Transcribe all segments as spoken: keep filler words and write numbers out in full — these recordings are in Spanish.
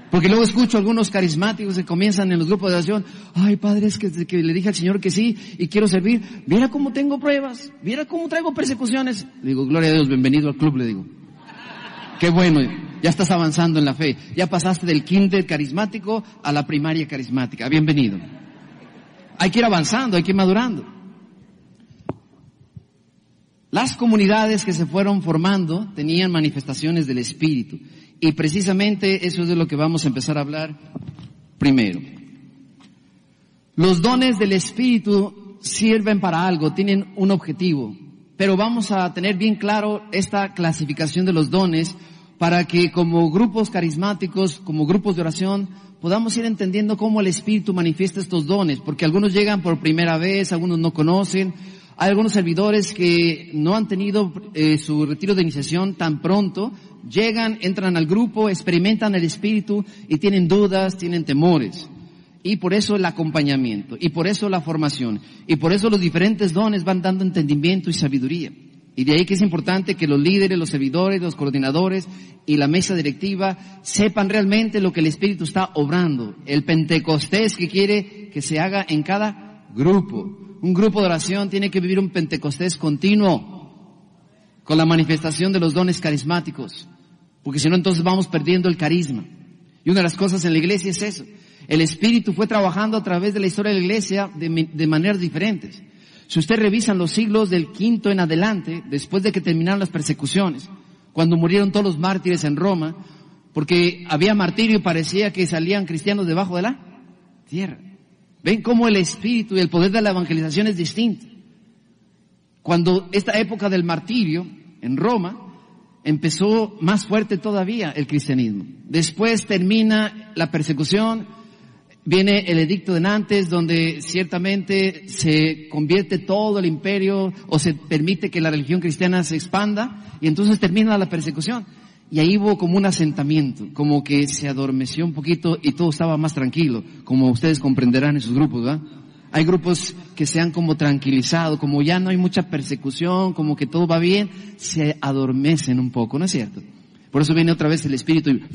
Porque luego escucho a algunos carismáticos que comienzan en los grupos de oración, ay padre, es que, que le dije al Señor que sí y quiero servir, viera cómo tengo pruebas, viera cómo traigo persecuciones. Le digo, gloria a Dios, bienvenido al club, le digo. Qué bueno, ya estás avanzando en la fe, ya pasaste del kinder carismático a la primaria carismática, bienvenido. Hay que ir avanzando, hay que ir madurando. Las comunidades que se fueron formando tenían manifestaciones del Espíritu. Y precisamente eso es de lo que vamos a empezar a hablar primero. Los dones del Espíritu sirven para algo, tienen un objetivo. Pero vamos a tener bien claro esta clasificación de los dones para que como grupos carismáticos, como grupos de oración, podamos ir entendiendo cómo el Espíritu manifiesta estos dones. Porque algunos llegan por primera vez, algunos no conocen. Hay algunos servidores que no han tenido eh, su retiro de iniciación tan pronto, llegan, entran al grupo, experimentan el Espíritu y tienen dudas, tienen temores. Y por eso el acompañamiento, y por eso la formación, y por eso los diferentes dones van dando entendimiento y sabiduría. Y de ahí que es importante que los líderes, los servidores, los coordinadores y la mesa directiva sepan realmente lo que el Espíritu está obrando. El Pentecostés que quiere que se haga en cada grupo. Un grupo de oración tiene que vivir un Pentecostés continuo con la manifestación de los dones carismáticos, porque si no entonces vamos perdiendo el carisma. Y una de las cosas en la iglesia es eso. El Espíritu fue trabajando a través de la historia de la iglesia de, de maneras diferentes. Si usted revisa los siglos del quinto en adelante, después de que terminaron las persecuciones, cuando murieron todos los mártires en Roma, porque había martirio y parecía que salían cristianos debajo de la tierra. Ven cómo el espíritu y el poder de la evangelización es distinto. Cuando esta época del martirio en Roma empezó más fuerte todavía el cristianismo. Después termina la persecución, viene el edicto de Nantes, donde ciertamente se convierte todo el imperio o se permite que la religión cristiana se expanda y entonces termina la persecución. Y ahí hubo como un asentamiento, como que se adormeció un poquito y todo estaba más tranquilo, como ustedes comprenderán en sus grupos, ¿verdad? Hay grupos que se han como tranquilizado, como ya no hay mucha persecución, como que todo va bien, se adormecen un poco, ¿no es cierto? Por eso viene otra vez el Espíritu y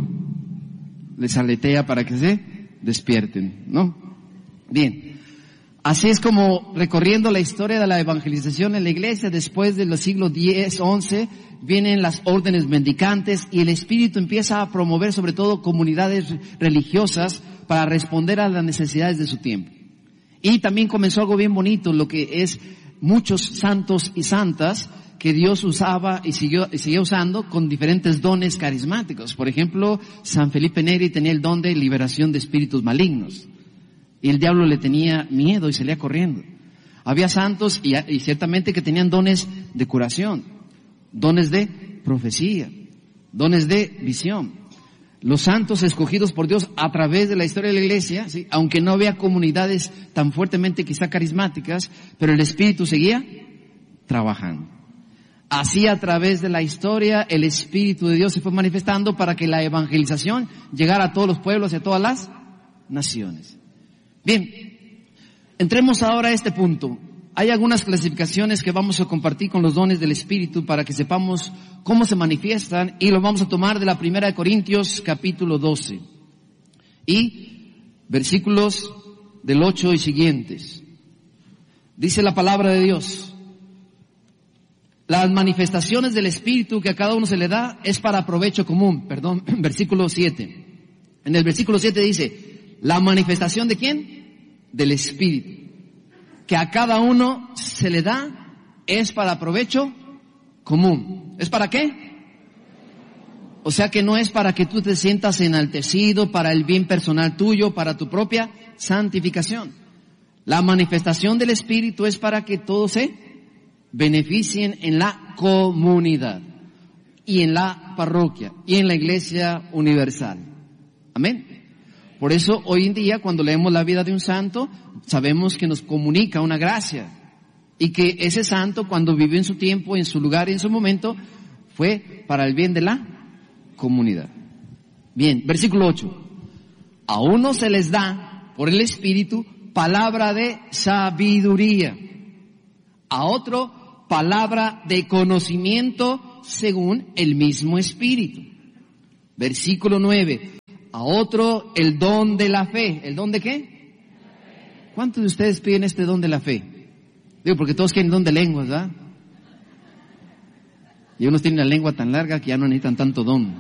les aletea para que se despierten, ¿no? Bien. Así es como recorriendo la historia de la evangelización en la iglesia, después de los siglos diez, once, vienen las órdenes mendicantes y el Espíritu empieza a promover sobre todo comunidades religiosas para responder a las necesidades de su tiempo. Y también comenzó algo bien bonito, lo que es muchos santos y santas que Dios usaba y siguió, y siguió usando con diferentes dones carismáticos. Por ejemplo, San Felipe Neri tenía el don de liberación de espíritus malignos. Y el diablo le tenía miedo y salía corriendo. Había santos y, y ciertamente que tenían dones de curación, dones de profecía, dones de visión. Los santos escogidos por Dios a través de la historia de la iglesia, ¿sí? Aunque no había comunidades tan fuertemente quizá carismáticas, pero el Espíritu seguía trabajando. Así a través de la historia el Espíritu de Dios se fue manifestando para que la evangelización llegara a todos los pueblos y a todas las naciones. Bien, entremos ahora a este punto. Hay algunas clasificaciones que vamos a compartir con los dones del Espíritu para que sepamos cómo se manifiestan y lo vamos a tomar de la Primera de Corintios capítulo doce y versículos del ocho y siguientes. Dice la palabra de Dios: las manifestaciones del Espíritu que a cada uno se le da es para provecho común. Perdón, versículo siete. En el versículo siete dice: ¿la manifestación de quién? Del Espíritu. Que a cada uno se le da es para provecho común. ¿Es para qué? O sea que no es para que tú te sientas enaltecido, para el bien personal tuyo, para tu propia santificación. La manifestación del Espíritu es para que todos se beneficien en la comunidad y en la parroquia y en la iglesia universal. Amén. Por eso hoy en día cuando leemos la vida de un santo, sabemos que nos comunica una gracia y que ese santo cuando vivió en su tiempo, en su lugar y en su momento, fue para el bien de la comunidad. Bien, versículo ocho. A uno se les da por el Espíritu palabra de sabiduría, a otro palabra de conocimiento según el mismo Espíritu. Versículo nueve. A otro el don de la fe. ¿El don de qué? ¿Cuántos de ustedes piden este don de la fe? Digo, porque todos quieren don de lenguas, ¿verdad? Y unos tienen la lengua tan larga que ya no necesitan tanto don.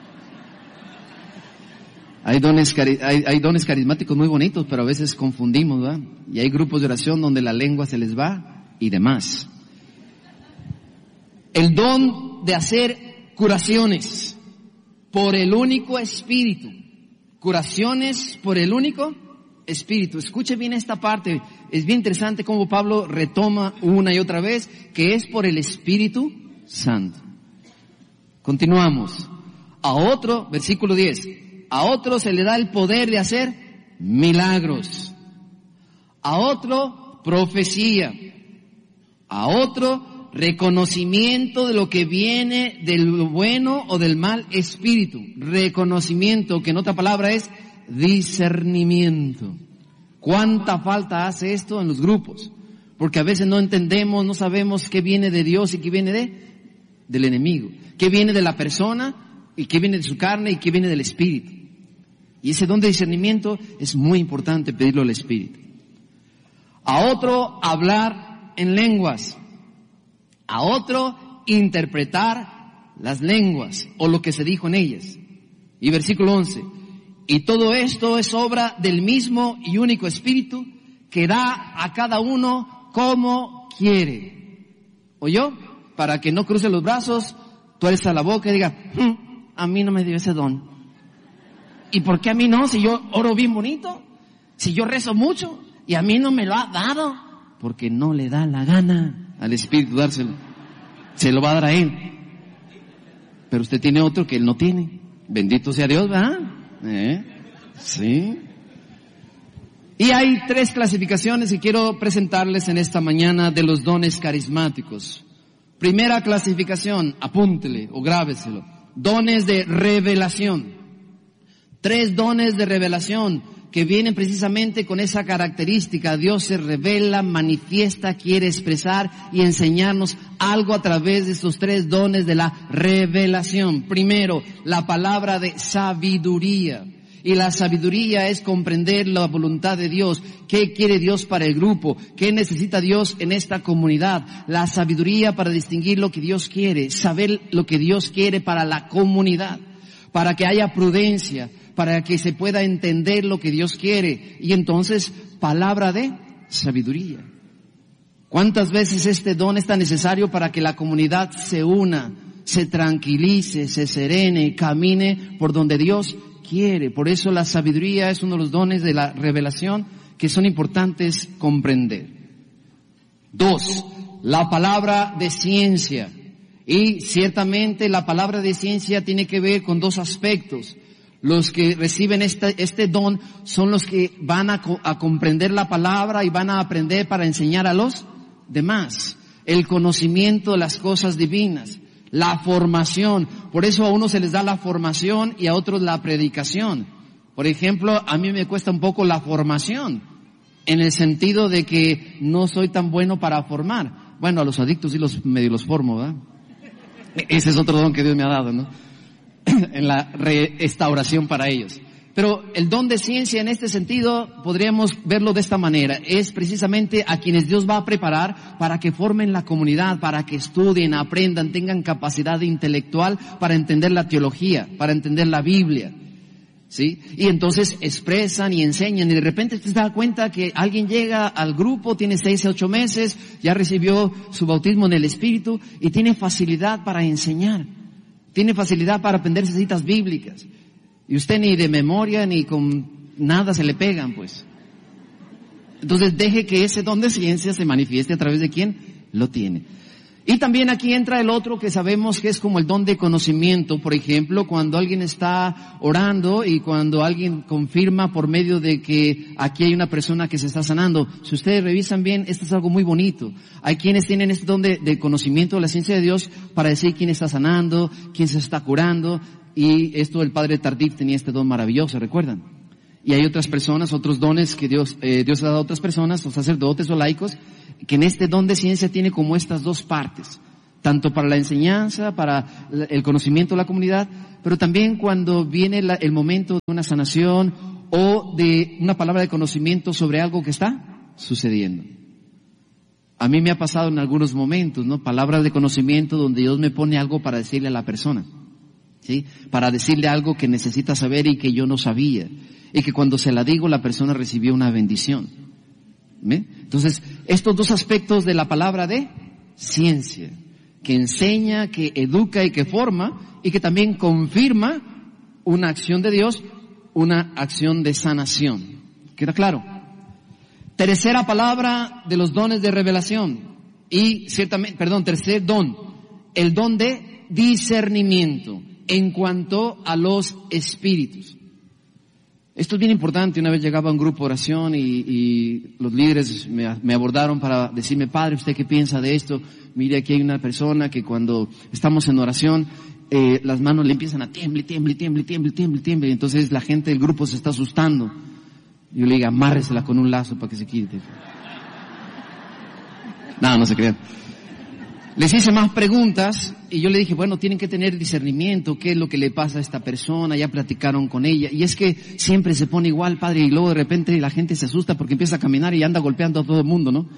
Hay dones, hay, hay dones carismáticos muy bonitos, pero a veces confundimos, ¿verdad? Y hay grupos de oración donde la lengua se les va y demás. El don de hacer curaciones por el único Espíritu. Curaciones por el único Espíritu. Escuche bien esta parte. Es bien interesante cómo Pablo retoma una y otra vez que es por el Espíritu Santo. Continuamos. A otro, versículo diez. A otro se le da el poder de hacer milagros. A otro, profecía. A otro, reconocimiento de lo que viene del bueno o del mal espíritu. Reconocimiento, que en otra palabra es discernimiento. ¿Cuánta falta hace esto en los grupos? Porque a veces no entendemos, no sabemos qué viene de Dios y qué viene de, del enemigo. Qué viene de la persona y qué viene de su carne y qué viene del espíritu. Y ese don de discernimiento es muy importante pedirlo al Espíritu. A otro, hablar en lenguas. A otro, interpretar las lenguas o lo que se dijo en ellas. Y versículo once. Y todo esto es obra del mismo y único Espíritu que da a cada uno como quiere. ¿Oyó? Para que no cruce los brazos, tuerza la boca y diga, hm, a mí no me dio ese don. ¿Y por qué a mí no? Si yo oro bien bonito, si yo rezo mucho y a mí no me lo ha dado, porque no le da la gana al Espíritu dárselo. Se lo va a dar a Él. Pero usted tiene otro que Él no tiene. Bendito sea Dios, ¿verdad? ¿Eh? Sí. Y hay tres clasificaciones que quiero presentarles en esta mañana de los dones carismáticos. Primera clasificación, apúntele o grábeselo. Dones de revelación. Tres dones de revelación que vienen precisamente con esa característica. Dios se revela, manifiesta, quiere expresar y enseñarnos algo a través de estos tres dones de la revelación. Primero, la palabra de sabiduría. Y la sabiduría es comprender la voluntad de Dios. ¿Qué quiere Dios para el grupo? ¿Qué necesita Dios en esta comunidad? La sabiduría para distinguir lo que Dios quiere. Saber lo que Dios quiere para la comunidad. Para que haya prudencia. Para que se pueda entender lo que Dios quiere. Y entonces, palabra de sabiduría. ¿Cuántas veces este don es tan necesario para que la comunidad se una, se tranquilice, se serene, camine por donde Dios quiere? Por eso la sabiduría es uno de los dones de la revelación que son importantes comprender. Dos, la palabra de ciencia. Y ciertamente la palabra de ciencia tiene que ver con dos aspectos. Los que reciben este, este don son los que van a, a comprender la palabra y van a aprender para enseñar a los demás. El conocimiento de las cosas divinas. La formación. Por eso a unos se les da la formación y a otros la predicación. Por ejemplo, a mí me cuesta un poco la formación. En el sentido de que no soy tan bueno para formar. Bueno, a los adictos sí los medio los formo, ¿verdad? Ese es otro don que Dios me ha dado, ¿no? En la restauración para ellos. Pero el don de ciencia en este sentido podríamos verlo de esta manera. Es precisamente a quienes Dios va a preparar para que formen la comunidad, para que estudien, aprendan, tengan capacidad intelectual para entender la teología, para entender la Biblia. ¿Sí? Y entonces expresan y enseñan y de repente te das cuenta que alguien llega al grupo, tiene seis a ocho meses, ya recibió su bautismo en el Espíritu y tiene facilidad para enseñar. Tiene facilidad para aprender citas bíblicas. Y usted ni de memoria ni con nada se le pegan, pues. Entonces deje que ese don de ciencia se manifieste a través de quien lo tiene. Y también aquí entra el otro que sabemos que es como el don de conocimiento. Por ejemplo, cuando alguien está orando y cuando alguien confirma por medio de que aquí hay una persona que se está sanando. Si ustedes revisan bien, esto es algo muy bonito. Hay quienes tienen este don de, de conocimiento de la ciencia de Dios para decir quién está sanando, quién se está curando. Y esto el padre Tardif tenía este don maravilloso, ¿recuerdan? Y hay otras personas, otros dones que Dios, eh, Dios ha dado a otras personas, o sacerdotes o laicos, que en este don de ciencia tiene como estas dos partes. tanto para la enseñanza, para el conocimiento de la comunidad, pero también cuando viene la, el momento de una sanación o de una palabra de conocimiento sobre algo que está sucediendo. A mí me ha pasado en algunos momentos, ¿no? Palabras de conocimiento donde Dios me pone algo para decirle a la persona, ¿sí? Para decirle algo que necesita saber y que yo no sabía. Y que cuando se la digo, la persona recibió una bendición. ¿Ve? Entonces, estos dos aspectos de la palabra de ciencia, que enseña, que educa y que forma, y que también confirma una acción de Dios, una acción de sanación. ¿Queda claro? Tercera palabra de los dones de revelación. Y ciertamente, perdón, tercer don, el don de discernimiento en cuanto a los espíritus. Esto es bien importante. Una vez llegaba a un grupo de oración y, y los líderes me, me abordaron para decirme, padre, ¿usted qué piensa de esto? Mire, aquí hay una persona que cuando estamos en oración, eh, las manos le empiezan a tiemble, tiemble, tiemble, tiemble, tiemble, tiemble. Y entonces la gente del grupo se está asustando. Yo le digo, amárresela con un lazo para que se quite. No, no se crean. Les hice más preguntas y yo le dije, bueno, tienen que tener discernimiento, qué es lo que le pasa a esta persona, ya platicaron con ella. Y es que siempre se pone igual, padre, y luego de repente la gente se asusta porque empieza a caminar y anda golpeando a todo el mundo, ¿no?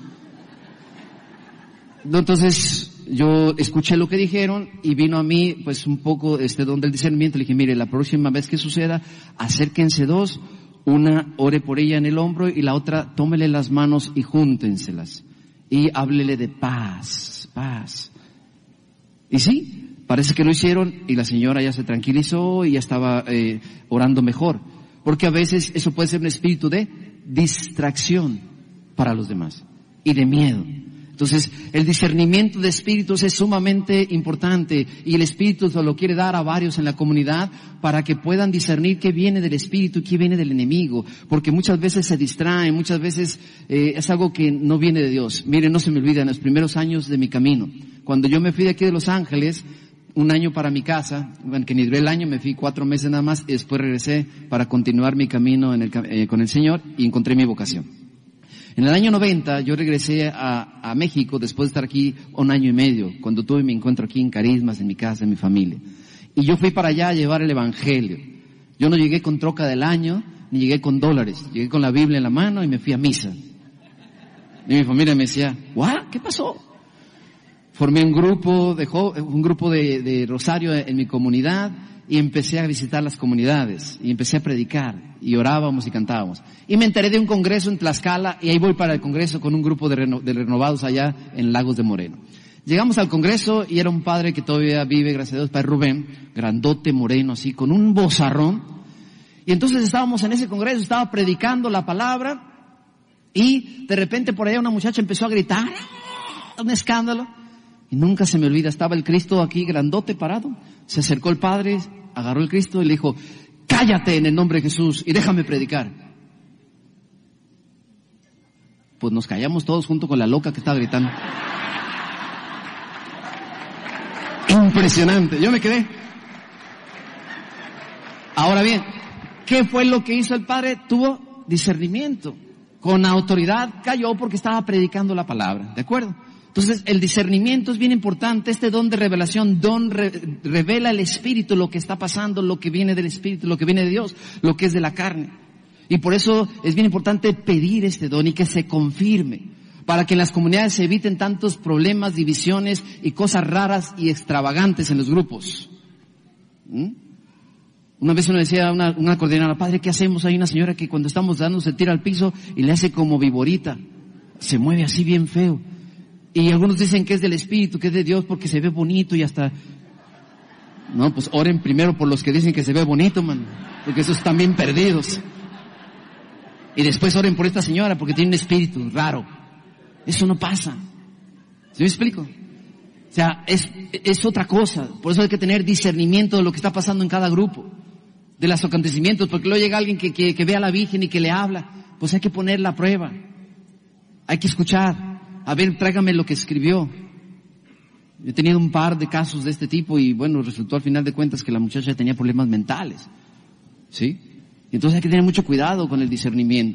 Entonces, yo escuché lo que dijeron y vino a mí, pues, un poco este don del discernimiento. Le dije, mire, la próxima vez que suceda, acérquense dos, una ore por ella en el hombro y la otra tómele las manos y júntenselas. Y háblele de paz, paz. Y sí, parece que lo hicieron y la señora ya se tranquilizó y ya estaba eh, orando mejor. Porque a veces eso puede ser un espíritu de distracción para los demás y de miedo. Entonces, el discernimiento de espíritus es sumamente importante y el Espíritu se lo quiere dar a varios en la comunidad para que puedan discernir qué viene del espíritu y qué viene del enemigo, porque muchas veces se distraen, muchas veces eh, es algo que no viene de Dios. Miren, no se me olvida, en los primeros años de mi camino, cuando yo me fui de aquí de Los Ángeles, un año para mi casa, bueno, que ni duré el año, me fui cuatro meses nada más y después regresé para continuar mi camino en el, eh, con el Señor y encontré mi vocación. En el año noventa yo regresé a, a México después de estar aquí un año y medio, cuando tuve mi encuentro aquí en Carismas, en mi casa, en mi familia. Y yo fui para allá a llevar el Evangelio. Yo no llegué con troca del año, ni llegué con dólares. Llegué con la Biblia en la mano y me fui a misa. Y mi familia me decía, ¿what? ¿Qué pasó? Formé un grupo de, un grupo de, de Rosario en mi comunidad y empecé a visitar las comunidades y empecé a predicar y orábamos y cantábamos. Y me enteré de un congreso en Tlaxcala y ahí voy para el congreso con un grupo de, reno, de renovados allá en Lagos de Moreno. Llegamos al congreso y era un padre que todavía vive, gracias a Dios, padre Rubén, grandote, moreno, así, con un vozarrón. Y entonces estábamos en ese congreso, estaba predicando la palabra y de repente por allá una muchacha empezó a gritar, un escándalo. Y nunca se me olvida, estaba el Cristo aquí grandote parado, se acercó el padre, agarró el Cristo y le dijo, cállate en el nombre de Jesús y déjame predicar. Pues nos callamos todos junto con la loca que estaba gritando. Impresionante, yo me quedé. Ahora bien, ¿qué fue lo que hizo el padre? Tuvo discernimiento, con autoridad cayó porque estaba predicando la palabra, ¿de acuerdo? Entonces, el discernimiento es bien importante. Este don de revelación, don re, revela el Espíritu, lo que está pasando, lo que viene del Espíritu, lo que viene de Dios, lo que es de la carne. Y por eso es bien importante pedir este don y que se confirme, para que en las comunidades se eviten tantos problemas, divisiones y cosas raras y extravagantes en los grupos. ¿Mm? Una vez uno decía a una, una coordinadora, padre, ¿qué hacemos? Hay una señora que cuando estamos dando se tira al piso y le hace como viborita. Se mueve así bien feo. Y algunos dicen que es del Espíritu, que es de Dios porque se ve bonito y hasta... No, pues oren primero por los que dicen que se ve bonito, man, porque esos están bien perdidos. Y después oren por esta señora porque tiene un espíritu raro. Eso no pasa. ¿Sí me explico? O sea, es, es otra cosa. Por eso hay que tener discernimiento de lo que está pasando en cada grupo, de los acontecimientos, porque luego llega alguien que, que, que ve a la Virgen y que le habla. Pues hay que ponerla a prueba. Hay que escuchar. A ver, tráigame lo que escribió. He tenido un par de casos de este tipo y bueno, resultó al final de cuentas que la muchacha tenía problemas mentales. ¿Sí? Y entonces hay que tener mucho cuidado con el discernimiento.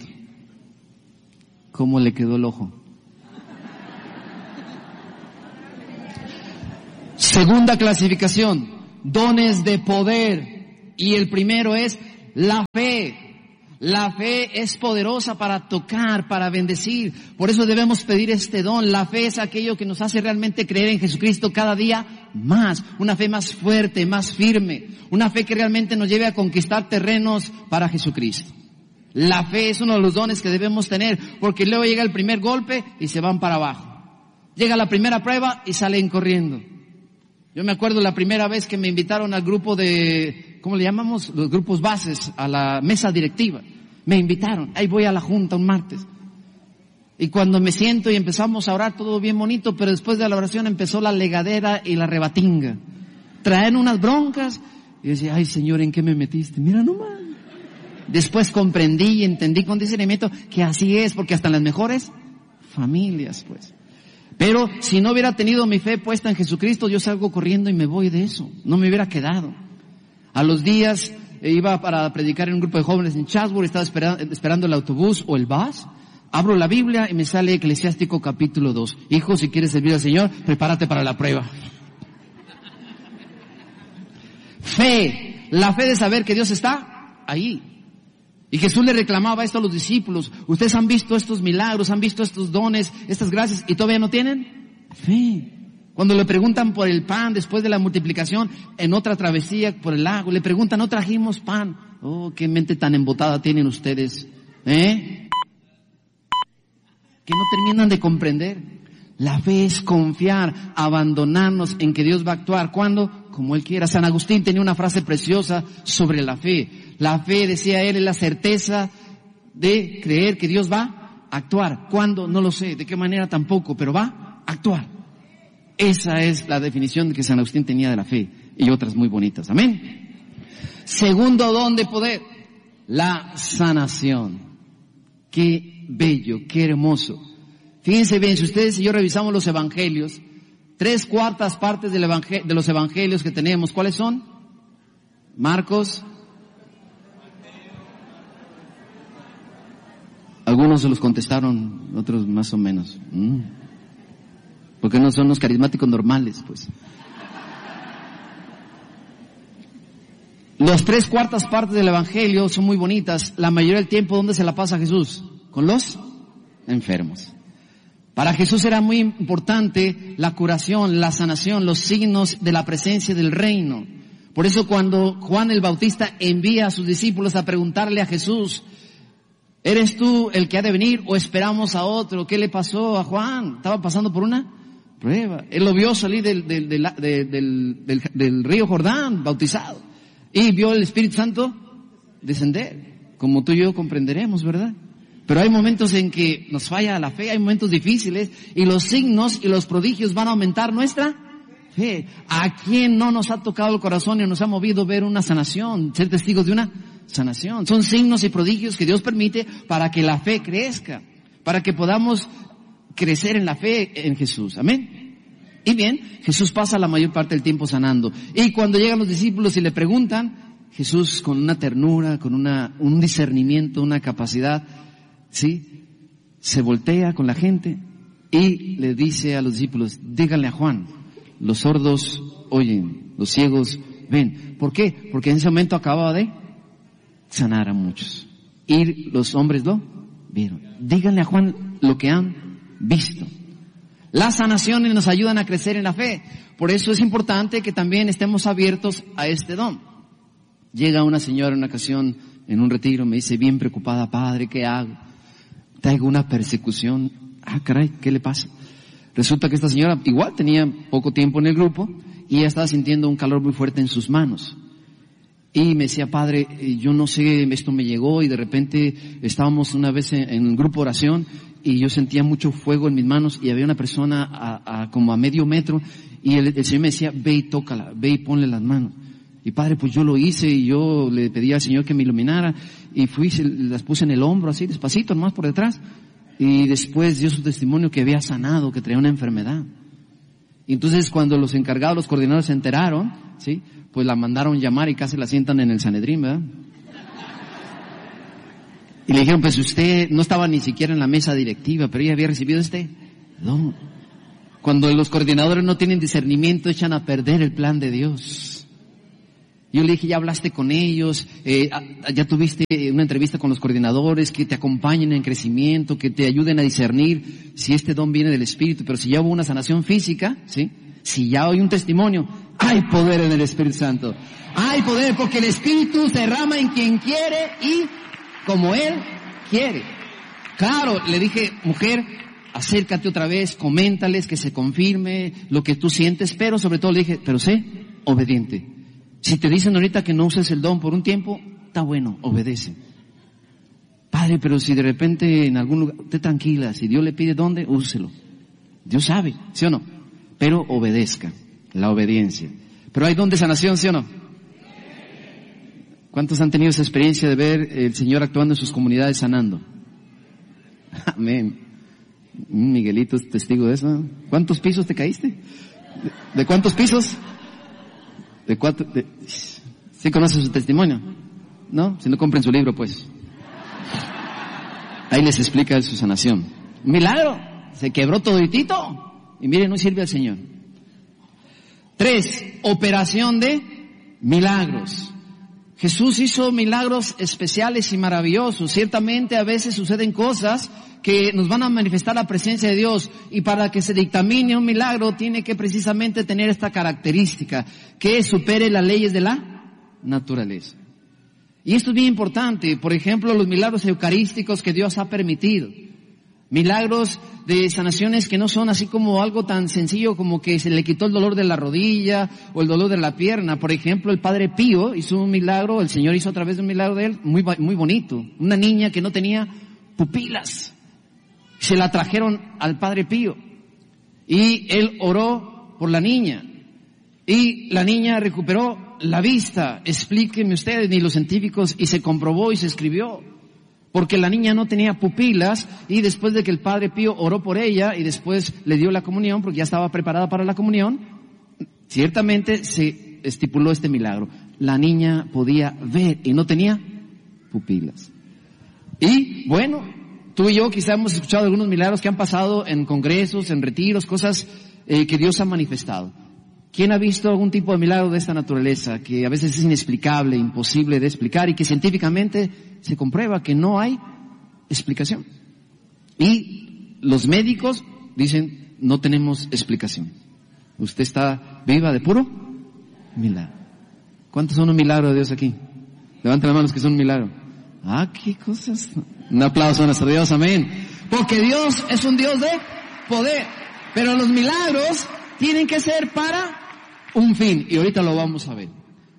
¿Cómo le quedó el ojo? Segunda clasificación, dones de poder. Y el primero es la fe. La fe es poderosa para tocar, para bendecir. Por eso debemos pedir este don. La fe es aquello que nos hace realmente creer en Jesucristo cada día más. Una fe más fuerte, más firme. Una fe que realmente nos lleve a conquistar terrenos para Jesucristo. La fe es uno de los dones que debemos tener, porque luego llega el primer golpe y se van para abajo. Llega la primera prueba y salen corriendo. Yo me acuerdo la primera vez que me invitaron al grupo de, ¿cómo le llamamos? Los grupos bases, a la mesa directiva. Me invitaron, ahí voy a la junta un martes. Y cuando me siento y empezamos a orar, todo bien bonito, pero después de la oración empezó la legadera y la rebatinga. Traen unas broncas, y yo decía, ay Señor, ¿en qué me metiste? Mira nomás. Después comprendí y entendí con discernimiento que así es, porque hasta en las mejores familias, pues. Pero si no hubiera tenido mi fe puesta en Jesucristo, yo salgo corriendo y me voy de eso. No me hubiera quedado. A los días eh, iba para predicar en un grupo de jóvenes en Chatsworth, estaba espera, esperando el autobús o el bus. Abro la Biblia y me sale Eclesiástico capítulo dos. Hijo, si quieres servir al Señor, prepárate para la prueba. Fe. La fe de saber que Dios está ahí. Y Jesús le reclamaba esto a los discípulos. Ustedes han visto estos milagros, han visto estos dones, estas gracias, y todavía no tienen fe. Cuando le preguntan por el pan después de la multiplicación, en otra travesía por el lago, le preguntan, ¿no trajimos pan? Oh, qué mente tan embotada tienen ustedes, ¿eh? Que no terminan de comprender. La fe es confiar, abandonarnos en que Dios va a actuar. ¿Cuándo? Como Él quiera. San Agustín tenía una frase preciosa sobre la fe. La fe, decía él, es la certeza de creer que Dios va a actuar. ¿Cuándo? No lo sé. ¿De qué manera? Tampoco. Pero va a actuar. Esa es la definición que San Agustín tenía de la fe. Y otras muy bonitas. Amén. Segundo don de poder. La sanación. Qué bello, qué hermoso. Fíjense bien, si ustedes y yo revisamos los evangelios, tres cuartas partes del evangel- de los evangelios que tenemos, ¿cuáles son? Marcos. Algunos se los contestaron, otros más o menos. Mm. Porque no son los carismáticos normales, pues. Las tres cuartas partes del evangelio son muy bonitas. La mayoría del tiempo, ¿dónde se la pasa Jesús? Con los enfermos. Para Jesús era muy importante la curación, la sanación, los signos de la presencia del reino. Por eso cuando Juan el Bautista envía a sus discípulos a preguntarle a Jesús, ¿eres tú el que ha de venir o esperamos a otro? ¿Qué le pasó a Juan? Estaba pasando por una prueba. Él lo vio salir del, del, del, del, del, del río Jordán, bautizado. Y vio el Espíritu Santo descender, como tú y yo comprenderemos, ¿verdad? Pero hay momentos en que nos falla la fe, hay momentos difíciles, y los signos y los prodigios van a aumentar nuestra fe. ¿A quién no nos ha tocado el corazón y nos ha movido ver una sanación, ser testigos de una sanación? Son signos y prodigios que Dios permite para que la fe crezca, para que podamos crecer en la fe en Jesús. Amén. Y bien, Jesús pasa la mayor parte del tiempo sanando. Y cuando llegan los discípulos y le preguntan, Jesús con una ternura, con una, un discernimiento, una capacidad, ¿sí? Se voltea con la gente y le dice a los discípulos, díganle a Juan, los sordos oyen, los ciegos ven. ¿Por qué? Porque en ese momento acababa de sanar a muchos. Y los hombres lo vieron. Díganle a Juan lo que han visto. Las sanaciones nos ayudan a crecer en la fe. Por eso es importante que también estemos abiertos a este don. Llega una señora en una ocasión en un retiro, me dice, bien preocupada, padre, ¿qué hago? Traigo una persecución. Ah, caray, ¿qué le pasa? Resulta que esta señora igual tenía poco tiempo en el grupo y ella estaba sintiendo un calor muy fuerte en sus manos. Y me decía, padre, yo no sé, esto me llegó y de repente estábamos una vez en, en un grupo de oración y yo sentía mucho fuego en mis manos y había una persona a, a como a medio metro y el, el Señor me decía, ve y tócala, ve y ponle las manos. Y padre, pues yo lo hice y yo le pedí al Señor que me iluminara y fui, se, las puse en el hombro así despacito, nomás por detrás. Y después dio su testimonio que había sanado, que traía una enfermedad. Y entonces cuando los encargados, los coordinadores se enteraron, ¿sí? Pues la mandaron llamar y casi la sientan en el Sanedrín, ¿verdad? Y le dijeron, pues usted no estaba ni siquiera en la mesa directiva, pero ella había recibido este don. Cuando los coordinadores no tienen discernimiento, echan a perder el plan de Dios. Yo le dije, ya hablaste con ellos, eh, ya tuviste una entrevista con los coordinadores, que te acompañen en crecimiento, que te ayuden a discernir si este don viene del Espíritu. Pero si ya hubo una sanación física, ¿sí? Si ya hay un testimonio, hay poder en el Espíritu Santo. Hay poder porque el Espíritu se derrama en quien quiere y como Él quiere. Claro, le dije, mujer, acércate otra vez, coméntales que se confirme lo que tú sientes, pero sobre todo le dije, pero sé obediente. Si te dicen ahorita que no uses el don por un tiempo, está bueno, obedece. Padre, pero si de repente en algún lugar, esté tranquila, si Dios le pide dónde, úselo. Dios sabe, ¿sí o no? Pero obedezca, la obediencia. Pero hay don de sanación, ¿sí o no? ¿Cuántos han tenido esa experiencia de ver el Señor actuando en sus comunidades sanando? Amén. Miguelito es testigo de eso. ¿Cuántos pisos te caíste? ¿De, de cuántos pisos? ¿De cuatro? De, ¿Sí conoces su testimonio? ¿No? Si no, compren su libro, pues. Ahí les explica su sanación. Milagro. Se quebró toditito. Y miren, no sirve al Señor. Tres, operación de milagros. Jesús hizo milagros especiales y maravillosos. Ciertamente a veces suceden cosas que nos van a manifestar la presencia de Dios, y para que se dictamine un milagro tiene que precisamente tener esta característica, que supere las leyes de la naturaleza. Y esto es bien importante. Por ejemplo, los milagros eucarísticos que Dios ha permitido. Milagros de sanaciones que no son así como algo tan sencillo como que se le quitó el dolor de la rodilla o el dolor de la pierna. Por ejemplo, el Padre Pío hizo un milagro, el Señor hizo a través de un milagro de él, muy, muy bonito. Una niña que no tenía pupilas. Se la trajeron al Padre Pío y él oró por la niña y la niña recuperó la vista. Explíquenme ustedes, ni los científicos, y se comprobó y se escribió, porque la niña no tenía pupilas, y después de que el Padre Pío oró por ella y después le dio la comunión, porque ya estaba preparada para la comunión, ciertamente se estipuló este milagro. La niña podía ver y no tenía pupilas. Y bueno, tú y yo quizá hemos escuchado algunos milagros que han pasado en congresos, en retiros, cosas eh, que Dios ha manifestado. ¿Quién ha visto algún tipo de milagro de esta naturaleza que a veces es inexplicable, imposible de explicar y que científicamente se comprueba que no hay explicación? Y los médicos dicen, no tenemos explicación. Usted está viva de puro milagro. ¿Cuántos son un milagro de Dios aquí? Levanten las manos que son un milagro. Ah, qué cosas. Un aplauso a nuestro Dios, amén. Porque Dios es un Dios de poder. Pero los milagros tienen que ser para un fin. Y ahorita lo vamos a ver.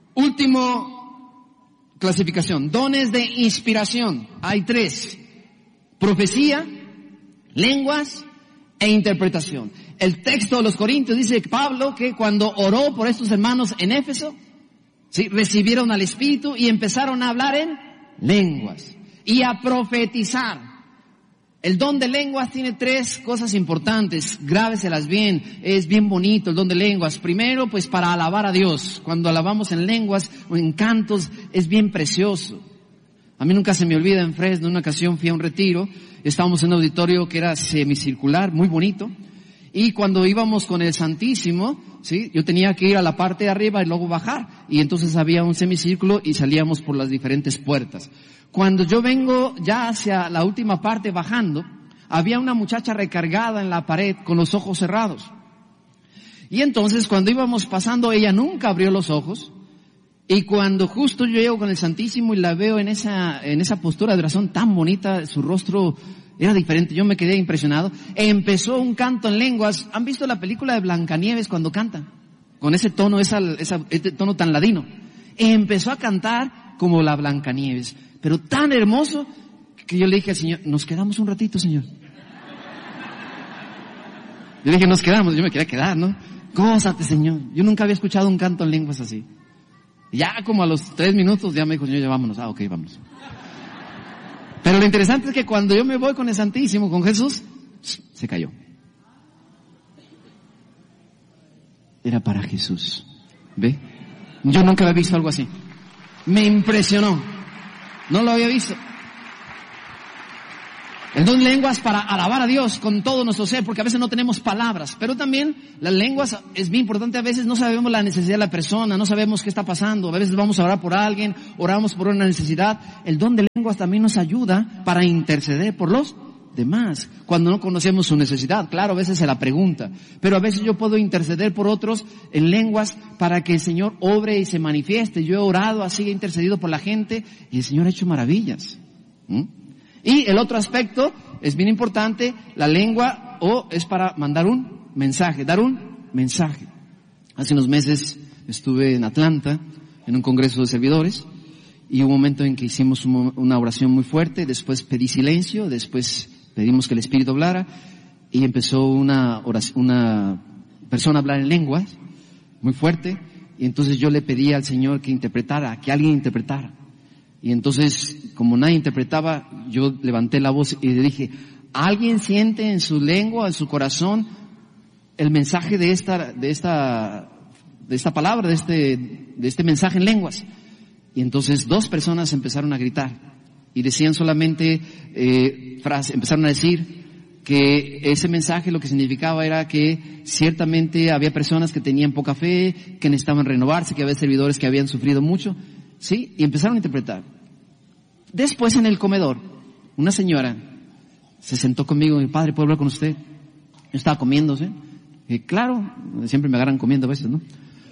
Último clasificación. Dones de inspiración. Hay tres. Profecía, lenguas e interpretación. El texto de los Corintios dice Pablo que cuando oró por estos hermanos en Éfeso, sí, recibieron al Espíritu y empezaron a hablar en lenguas y a profetizar. El don de lenguas tiene tres cosas importantes, grábeselas bien, es bien bonito el don de lenguas. Primero, pues para alabar a Dios. Cuando alabamos en lenguas o en cantos, es bien precioso. A mí nunca se me olvida, en Fresno, una ocasión fui a un retiro, estábamos en un auditorio que era semicircular, muy bonito, y cuando íbamos con el Santísimo, sí, yo tenía que ir a la parte de arriba y luego bajar, y entonces había un semicírculo y salíamos por las diferentes puertas. Cuando yo vengo ya hacia la última parte bajando, había una muchacha recargada en la pared con los ojos cerrados. Y entonces cuando íbamos pasando, ella nunca abrió los ojos, y cuando justo yo llego con el Santísimo y la veo en esa, en esa postura de oración tan bonita, su rostro era diferente, yo me quedé impresionado. Empezó un canto en lenguas. ¿Han visto la película de Blancanieves cuando canta? Con ese tono, esa, esa, ese tono tan ladino. Empezó a cantar como la Blancanieves, pero tan hermoso que yo le dije al Señor, nos quedamos un ratito, Señor. Yo le dije, nos quedamos, yo me quería quedar, ¿no? Gózate, Señor. Yo nunca había escuchado un canto en lenguas así. Ya como a los tres minutos ya me dijo, Señor, ya vámonos. Ah, ok, vámonos. Pero lo interesante es que cuando yo me voy con el Santísimo, con Jesús, se cayó. Era para Jesús. ¿Ve? Yo nunca había visto algo así. Me impresionó. No lo había visto. El don de lenguas para alabar a Dios con todo nuestro ser, porque a veces no tenemos palabras. Pero también las lenguas es bien importante. A veces no sabemos la necesidad de la persona, no sabemos qué está pasando. A veces vamos a orar por alguien, oramos por una necesidad. El don de lenguas también nos ayuda para interceder por los demás. Cuando no conocemos su necesidad, claro, a veces se la pregunta. Pero a veces yo puedo interceder por otros en lenguas para que el Señor obre y se manifieste. Yo he orado así, he intercedido por la gente y el Señor ha hecho maravillas. ¿Mm? Y el otro aspecto es bien importante, la lengua o es para mandar un mensaje, dar un mensaje. Hace unos meses estuve en Atlanta, en un congreso de servidores, y hubo un momento en que hicimos una oración muy fuerte, después pedí silencio, después pedimos que el Espíritu hablara, y empezó una oración, una persona a hablar en lenguas, muy fuerte, y entonces yo le pedí al Señor que interpretara, que alguien interpretara. Y entonces, como nadie interpretaba, yo levanté la voz y le dije, ¿alguien siente en su lengua, en su corazón, el mensaje de esta, de esta, de esta palabra, de este, de este mensaje en lenguas? Y entonces dos personas empezaron a gritar y decían solamente eh, frases, empezaron a decir que ese mensaje lo que significaba era que ciertamente había personas que tenían poca fe, que necesitaban renovarse, que había servidores que habían sufrido mucho. Sí, y empezaron a interpretar. Después en el comedor, una señora se sentó conmigo y mi padre, ¿puedo hablar con usted? Yo estaba comiéndose. Y claro, siempre me agarran comiendo a veces, ¿no?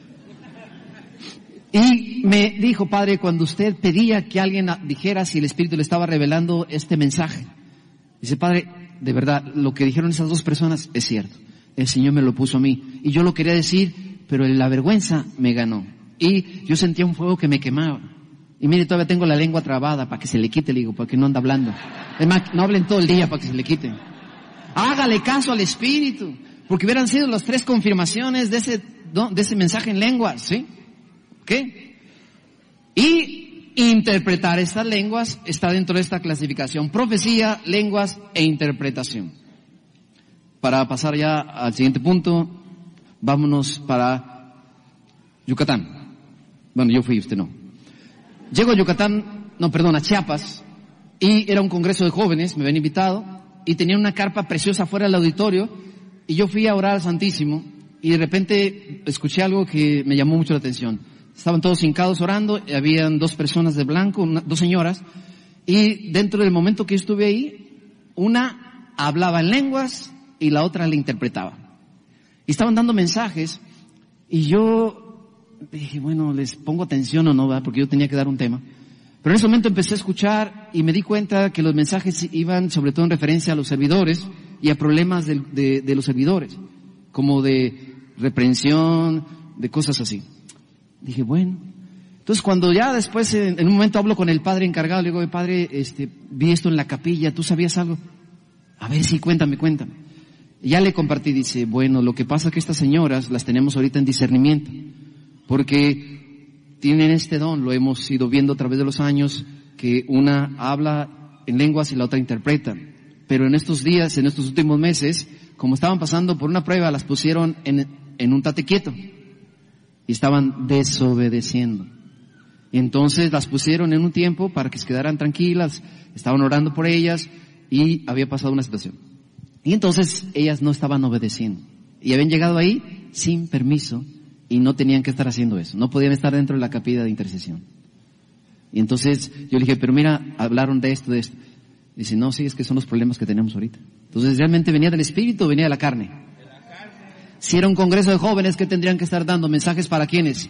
Y me dijo, padre, cuando usted pedía que alguien dijera si el Espíritu le estaba revelando este mensaje, dice, padre, de verdad, lo que dijeron esas dos personas es cierto. El Señor me lo puso a mí. Y yo lo quería decir, pero la vergüenza me ganó. Y yo sentía un fuego que me quemaba. Y mire, todavía tengo la lengua trabada para que se le quite, le digo, porque no anda hablando. Además, no hablen todo el día para que se le quite. Hágale caso al Espíritu, porque hubieran sido las tres confirmaciones de ese, de ese mensaje en lenguas, ¿sí? ¿Qué? Y interpretar estas lenguas está dentro de esta clasificación. Profecía, lenguas e interpretación. Para pasar ya al siguiente punto, vámonos para Yucatán. Bueno, yo fui, usted no. Llego a Yucatán, no, perdón, a Chiapas, y era un congreso de jóvenes, me habían invitado, y tenían una carpa preciosa fuera del auditorio, y yo fui a orar al Santísimo, y de repente escuché algo que me llamó mucho la atención. Estaban todos hincados orando, y habían dos personas de blanco, una, dos señoras, y dentro del momento que yo estuve ahí, una hablaba en lenguas, y la otra le interpretaba. Y estaban dando mensajes, y yo dije, bueno, les pongo atención o no, ¿verdad? Porque yo tenía que dar un tema. Pero en ese momento empecé a escuchar y me di cuenta que los mensajes iban sobre todo en referencia a los servidores y a problemas de, de, de los servidores, como de reprensión, de cosas así. Dije, bueno. Entonces cuando ya después, en, en un momento hablo con el padre encargado, le digo, padre, este, vi esto en la capilla, ¿tú sabías algo? A ver, sí, cuéntame, cuéntame. Y ya le compartí, dice, bueno, lo que pasa es que estas señoras las tenemos ahorita en discernimiento. Porque tienen este don, lo hemos ido viendo a través de los años, que una habla en lenguas y la otra interpreta. Pero en estos días, en estos últimos meses, como estaban pasando por una prueba, las pusieron en, en un tate quieto. Y estaban desobedeciendo. Y entonces las pusieron en un tiempo para que se quedaran tranquilas, estaban orando por ellas y había pasado una situación. Y entonces ellas no estaban obedeciendo. Y habían llegado ahí sin permiso. Y no tenían que estar haciendo eso. No podían estar dentro de la capilla de intercesión. Y entonces yo le dije, pero mira, hablaron de esto, de esto. Dice, no, sí, es que son los problemas que tenemos ahorita. Entonces, ¿realmente venía del Espíritu o venía de la carne? De la carne. Si era un congreso de jóvenes, ¿qué tendrían que estar dando? ¿Mensajes para quiénes?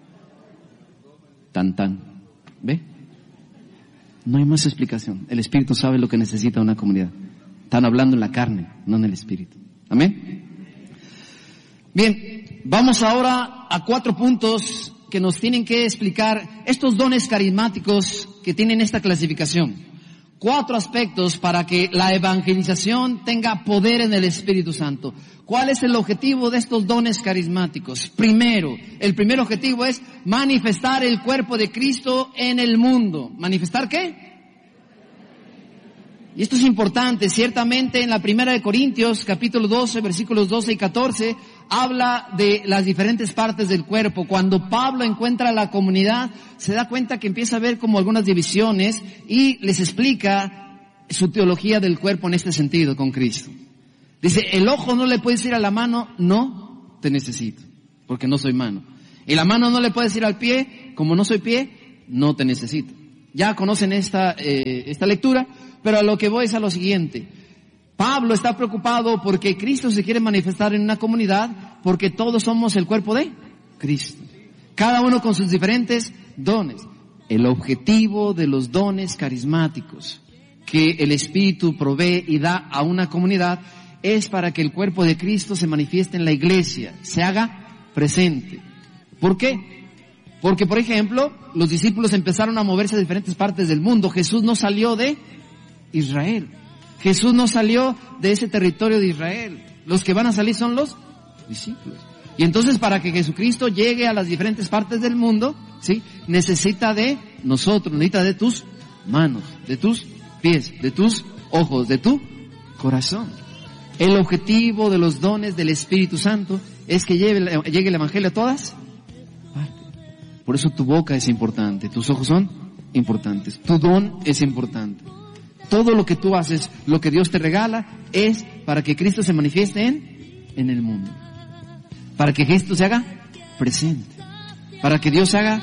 Tan, tan. ¿Ve? No hay más explicación. El Espíritu sabe lo que necesita una comunidad. Están hablando en la carne, no en el Espíritu. ¿Amén? Bien. Vamos ahora a cuatro puntos que nos tienen que explicar estos dones carismáticos que tienen esta clasificación. Cuatro aspectos para que la evangelización tenga poder en el Espíritu Santo. ¿Cuál es el objetivo de estos dones carismáticos? Primero, el primer objetivo es manifestar el cuerpo de Cristo en el mundo. ¿Manifestar qué? Y esto es importante, ciertamente en la primera de Corintios, capítulo doce, versículos doce y catorce, habla de las diferentes partes del cuerpo. Cuando Pablo encuentra a la comunidad, se da cuenta que empieza a ver como algunas divisiones y les explica su teología del cuerpo en este sentido con Cristo. Dice, el ojo no le puede decir a la mano, no te necesito, porque no soy mano. Y la mano no le puede decir al pie, como no soy pie, no te necesito. Ya conocen esta, eh, esta lectura, pero a lo que voy es a lo siguiente. Pablo está preocupado porque Cristo se quiere manifestar en una comunidad, porque todos somos el cuerpo de Cristo. Cada uno con sus diferentes dones. El objetivo de los dones carismáticos que el Espíritu provee y da a una comunidad es para que el cuerpo de Cristo se manifieste en la iglesia, se haga presente. ¿Por qué? Porque, por ejemplo, los discípulos empezaron a moverse a diferentes partes del mundo. Jesús no salió de Israel. Jesús no salió de ese territorio de Israel. Los que van a salir son los discípulos. Y entonces, para que Jesucristo llegue a las diferentes partes del mundo, ¿sí?, necesita de nosotros, necesita de tus manos, de tus pies, de tus ojos, de tu corazón. El objetivo de los dones del Espíritu Santo es que llegue, llegue el Evangelio a todas partes. Por eso tu boca es importante, tus ojos son importantes, tu don es importante. Todo lo que tú haces, lo que Dios te regala, es para que Cristo se manifieste en, en el mundo. Para que Cristo se haga presente. Para que Dios haga